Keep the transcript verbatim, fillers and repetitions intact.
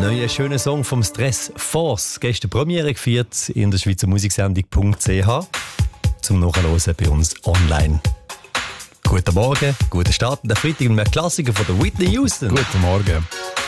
Neuer schöner Song vom Stress Force. Gestern Premiere gefeiert in der Schweizer Musiksendung Punkt C H. Zum Nachhören bei uns online. Guten Morgen, guten Start. Der Freitag mit einem Klassiker von der Whitney Houston. Guten Morgen.